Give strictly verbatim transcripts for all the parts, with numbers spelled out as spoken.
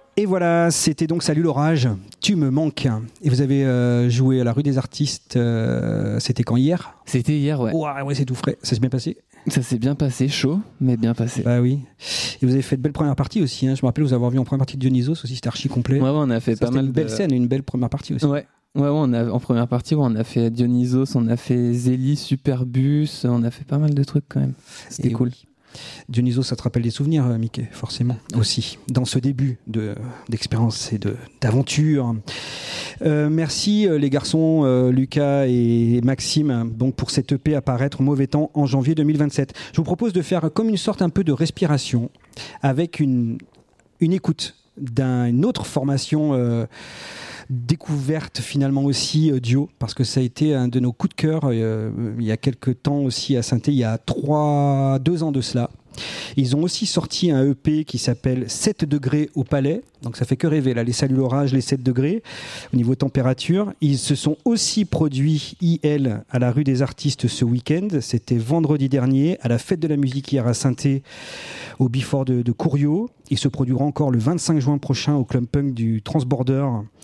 Et voilà, c'était donc Salut l'orage, tu me manques. Et vous avez euh, joué à la rue des artistes, euh, c'était quand, hier ? C'était hier, ouais. Ouais, ouais, c'est tout frais, ça s'est bien passé ? Ça s'est bien passé, chaud, mais bien passé. Bah oui. Et vous avez fait de belles premières parties aussi, hein. Je me rappelle vous avoir vu en première partie de Dionysos aussi, c'était archi complet. Ouais, ouais, on a fait ça, pas mal une belle de... scène, une belle première partie aussi. Ouais. Ouais, ouais, on a, en première partie, ouais, on a fait Dionysos, on a fait Zélie, Superbus, on a fait pas mal de trucs quand même. C'était Et cool. Oui. Dionysos, ça te rappelle des souvenirs, Mickey, forcément, aussi, dans ce début de, d'expérience et de, d'aventure. Euh, merci les garçons, euh, Lucas et Maxime, donc pour cette E P à paraître Mauvais Temps en janvier deux mille vingt-sept. Je vous propose de faire comme une sorte un peu de respiration avec une, une écoute d'une autre formation euh, découverte finalement aussi euh, duo, parce que ça a été un de nos coups de cœur euh, il y a quelques temps aussi à Saint-Étienne, il y a trois, deux ans de cela. Ils ont aussi sorti un E P qui s'appelle sept degrés au Palais, donc ça fait que rêver là, les Salut l'orage, les sept degrés au niveau température. Ils se sont aussi produits I L à la rue des artistes ce week-end, c'était vendredi dernier à la fête de la musique hier à Saint-Étienne au Bifort de, de Couriot. Il se produira encore le vingt-cinq juin prochain au Club Punk du Transborder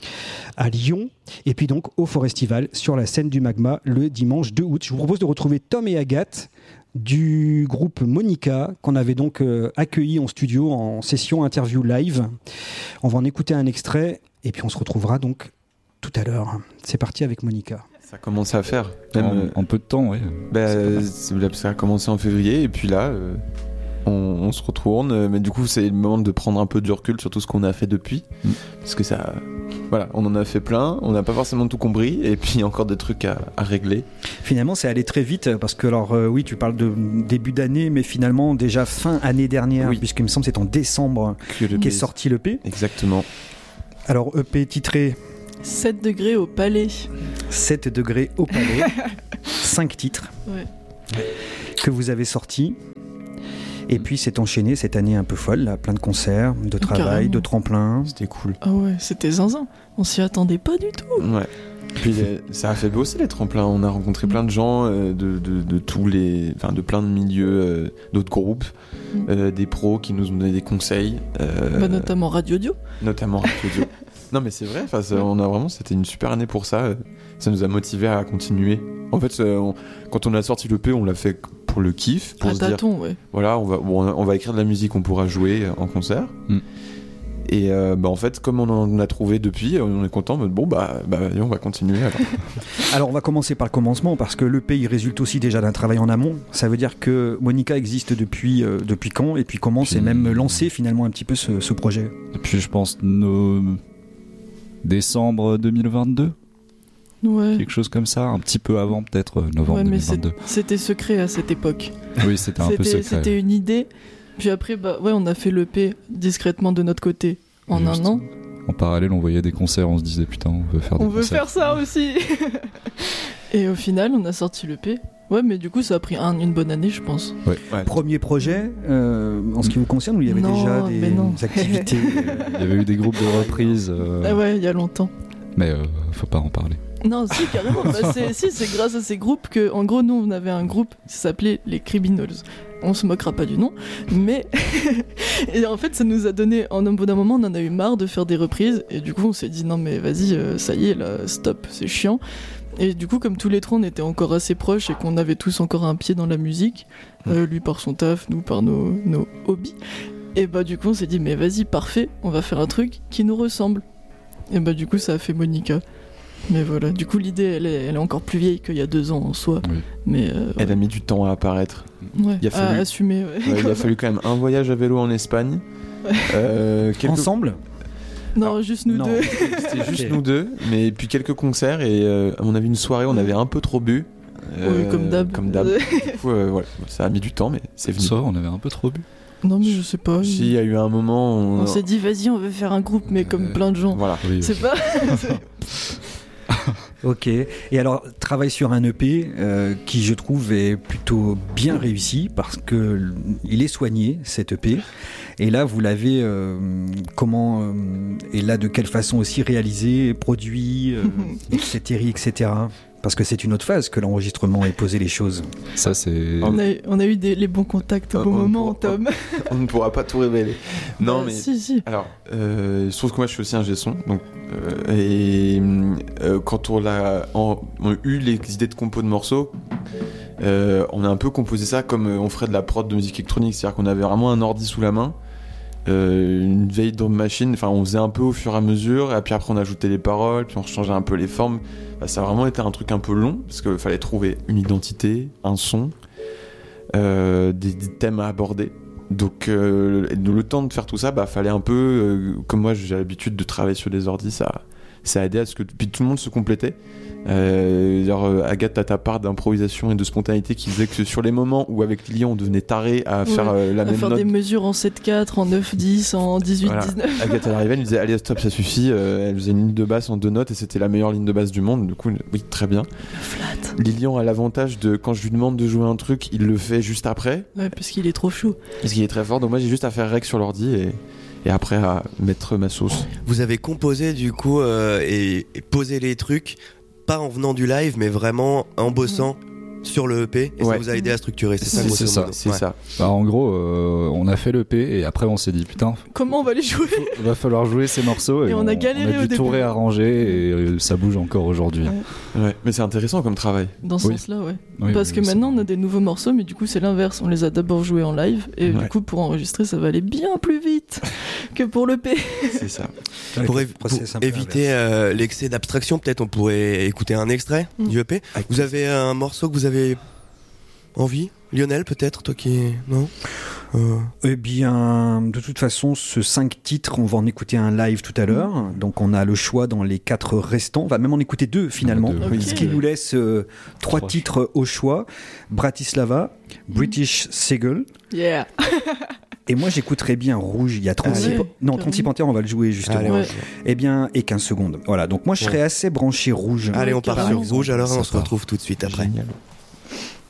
à Lyon. Et puis donc au Forestival sur la scène du Magma le dimanche deux août. Je vous propose de retrouver Tom et Agathe du groupe Monica qu'on avait donc euh, accueilli en studio en session interview live. On va en écouter un extrait et puis on se retrouvera donc tout à l'heure. C'est parti avec Monica. Ça a commencé à faire. Même, en, euh, en peu de temps, oui. Bah, ça a commencé en février et puis là... Euh... On, on se retourne, mais du coup c'est le moment de prendre un peu du recul sur tout ce qu'on a fait depuis, mmh. parce que ça, voilà, on en a fait plein, on n'a pas forcément tout compris, et puis il y a encore des trucs à, à régler. Finalement c'est allé très vite, parce que alors euh, oui tu parles de début d'année, mais finalement déjà fin année dernière, oui. puisqu'il me semble que c'est en décembre qu'est sorti l'E P. Exactement. Alors E P titré sept degrés au Palais. sept degrés au Palais, cinq titres ouais. que vous avez sortis. Et puis c'est enchaîné cette année un peu folle, là, plein de concerts, de travail, Carrément. de tremplins. C'était cool. Ah ouais, c'était zinzin. On s'y attendait pas du tout. Ouais. Puis les, ça a fait bosser les tremplins. On a rencontré plein de gens euh, de, de, de tous les, enfin de plein de milieux, euh, d'autres groupes, mm. euh, des pros qui nous ont donné des conseils. Euh, bah, notamment Radio Dio. Notamment Radio Dio. Non mais c'est vrai. Enfin, on a vraiment, c'était une super année pour ça. Ça nous a motivés à continuer. En fait, on, quand on a sorti l'E P, on l'a fait pour le kiff, pour à se tâton, dire, ouais. voilà, on va, bon, on va écrire de la musique, on pourra jouer en concert. Mm. Et euh, bah, en fait, comme on en a trouvé depuis, on est content. Mais bon, bah, bah, on va continuer. Alors. alors, on va commencer par le commencement, parce que l'E P, il résulte aussi déjà d'un travail en amont. Ça veut dire que Monica existe depuis, euh, depuis quand, et puis comment puis... s'est même lancé finalement un petit peu ce, ce projet. Depuis, je pense, nos... décembre deux mille vingt-deux. Ouais. Quelque chose comme ça, un petit peu avant peut-être novembre ouais, mais deux mille vingt-deux. C'est, c'était secret à cette époque. Oui, c'était un c'était, peu secret. C'était une idée. Puis après, bah ouais, on a fait l'E P discrètement de notre côté en Juste. un an. En parallèle, on voyait des concerts, on se disait putain, on veut faire des on concerts. On veut faire ça aussi. Et au final, on a sorti l'E P. Ouais, mais du coup, ça a pris un, une bonne année, je pense. Ouais. Ouais. Premier projet, euh, en ce qui vous concerne, où il y avait non, déjà des activités euh... Il y avait eu des groupes de reprises. Euh... Ah ouais, il y a longtemps. Mais euh, faut pas en parler. Non, si, carrément. bah, c'est, si, c'est grâce à ces groupes que, en gros, nous, on avait un groupe qui s'appelait les Criminals. On se moquera pas du nom, mais et en fait, ça nous a donné, en un bout d'un moment, on en a eu marre de faire des reprises, et du coup, on s'est dit non, mais vas-y, euh, ça y est, là, stop, c'est chiant. Et du coup, comme tous les trois, on était encore assez proches et qu'on avait tous encore un pied dans la musique, euh, lui par son taf, nous par nos, nos hobbies. Et bah, du coup, on s'est dit, mais vas-y, parfait, on va faire un truc qui nous ressemble. Et bah, du coup, ça a fait Monica. Mais voilà, du coup, l'idée, elle est, elle est encore plus vieille qu'il y a deux ans en soi. Oui. Mais euh, elle ouais. a mis du temps à apparaître. Ouais, il a fallu, à assumer. Ouais. Ouais, il a fallu quand même un voyage à vélo en Espagne. Ouais. Euh, quelques... Ensemble ? Non, Alors, juste nous non, deux. C'était juste okay. nous deux, mais puis quelques concerts et euh, à mon avis une soirée, on avait un peu trop bu. Euh, oui, comme d'hab. Comme d'hab. Du coup, euh, voilà, ça a mis du temps, mais c'est venu. Ça, on avait un peu trop bu. Non, mais je sais pas. Si, il y a eu un moment. On, on s'est dit, vas-y, on veut faire un groupe, mais comme euh, plein de gens. Voilà. Oui, c'est oui. pas. Ok, et alors travail sur un E P euh, qui je trouve est plutôt bien réussi parce que il est soigné cet E P et là vous l'avez euh, comment euh, et là de quelle façon aussi réalisé, produit, euh, et cetera et cetera. parce que c'est une autre phase que l'enregistrement et poser les choses. Ça, c'est. On a, eu- on a eu des, les bons contacts au On- bon on moment, pourra- Tom. On ne pourra pas tout révéler. Non, Bah, mais. Si, si. Alors, euh, je trouve que moi je suis aussi un G-son, donc euh, et euh, quand on a, on, on a eu les idées de compo de morceaux, euh, on a un peu composé ça comme on ferait de la prod de musique électronique, c'est-à-dire qu'on avait vraiment un ordi sous la main, euh, une vieille drum machine, enfin on faisait un peu au fur et à mesure, et puis après on ajoutait les paroles, puis on changeait un peu les formes. Bah, ça a vraiment été un truc un peu long parce qu'il fallait trouver une identité, un son, euh, des, des thèmes à aborder. Donc euh, le, le temps de faire tout ça, bah fallait un peu, euh, comme moi j'ai l'habitude de travailler sur des ordis, ça, ça a aidé à ce que puis tout le monde se complétait. Euh, genre, euh, Agathe, t'as ta part d'improvisation et de spontanéité qui faisait que sur les moments où avec Lilian on devenait taré à Ouais, faire euh, la À même faire note. des mesures en sept quatre, en neuf dix, en dix-huit Voilà. dix-neuf. Agathe elle arrivait, elle nous disait allez stop ça suffit, euh, elle faisait une ligne de basse en deux notes et c'était la meilleure ligne de basse du monde, du coup oui très bien. Flat. Lilian a l'avantage de quand je lui demande de jouer un truc, il le fait juste après, Ouais, parce qu'il est trop chaud. parce qu'il est très fort, donc moi j'ai juste à faire rec sur l'ordi et, et après à mettre ma sauce. Vous avez composé du coup euh, et, et posé les trucs, pas en venant du live, mais vraiment en bossant sur le E P, et Ouais. ça vous a aidé à structurer, c'est ça, C'est- grosso c'est ça, modo. C'est Ouais. ça. Bah, en gros, euh, on a fait l'E P et après on s'est dit putain, Comment on va les jouer? il va falloir jouer ces morceaux et, Et on a galéré on a au dû tout début. réarranger et euh, ça bouge encore aujourd'hui. Ouais. Ouais, mais c'est intéressant comme travail. Dans ce Oui. sens-là, ouais. Oui, Parce oui, que c'est- maintenant on a des nouveaux morceaux, mais du coup c'est l'inverse. On les a d'abord joués en live, et Ouais. du coup pour enregistrer ça va aller bien plus vite que pour le P. C'est ça. Pour, Avec évi- le process pour un peu éviter inverse. euh, l'excès d'abstraction, peut-être on pourrait écouter un extrait Mm. du E P. Vous avez un morceau que vous avez envie, Lionel, peut-être, toi qui non euh... Eh bien, de toute façon, ce cinq titres, on va en écouter un live tout à l'heure. Donc, on a le choix dans les quatre restants. On va même en écouter deux finalement. Deux, oui. Ce qui nous laisse euh, trois Trois. titres au choix. Bratislava, British Seagull. Yeah. Et moi, j'écouterais bien Rouge. Il y a trente-six, Allez, non, carrément. trente-six Panthères, on va le jouer justement. Allez, Ouais. on... Eh bien, et quinze secondes. Voilà. Donc, moi, je serais assez branché Rouge. Allez, on part carrément. sur Rouge, alors Ça on se part. retrouve tout de suite après. Génial.